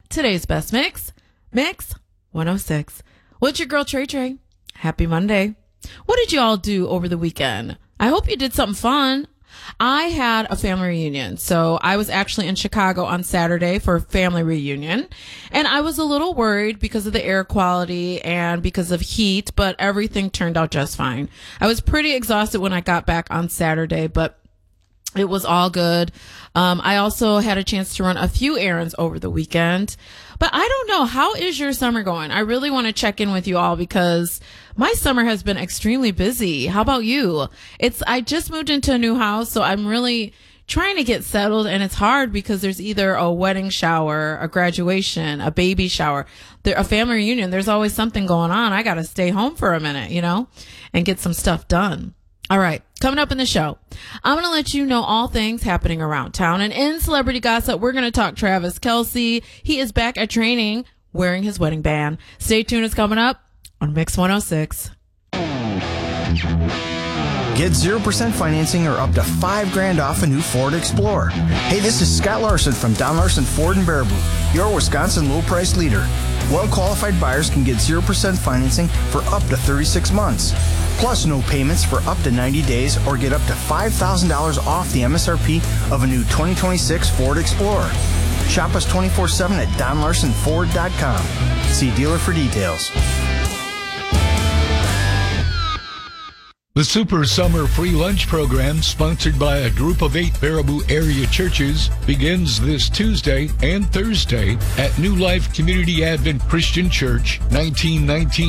today's best mix, Mix 106. What's your girl, Trey Trey? Happy Monday. What did you all do over the weekend? I hope you did something fun. I had a family reunion. So I was actually in Chicago on Saturday for a family reunion. And I was a little worried because of the air quality and because of heat, but everything turned out just fine. I was pretty exhausted when I got back on Saturday, but it was all good. I also had a chance to run a few errands over the weekend. But I don't know. How is your summer going? I really want to check in with you all because my summer has been extremely busy. How about you? I just moved into a new house, so I'm really trying to get settled, and it's hard because there's either a wedding shower, a graduation, a baby shower, a family reunion. There's always something going on. I got to stay home for a minute, and get some stuff done. All right. Coming up in the show, I'm going to let you know all things happening around town. And in celebrity gossip, we're going to talk Travis Kelce. He is back at training wearing his wedding band. Stay tuned. It's coming up on Mix 106. Get 0% financing or up to $5,000 off a new Ford Explorer. Hey, this is Scott Larson from Don Larson Ford in Baraboo, your Wisconsin low-price leader. Well-qualified buyers can get 0% financing for up to 36 months. Plus no payments for up to 90 days or get up to $5,000 off the MSRP of a new 2026 Ford Explorer. Shop us 24/7 at DonLarsonFord.com. See dealer for details. The Super Summer Free Lunch Program, sponsored by a group of 8 Baraboo area churches, begins this Tuesday and Thursday at New Life Community Advent Christian Church, 1919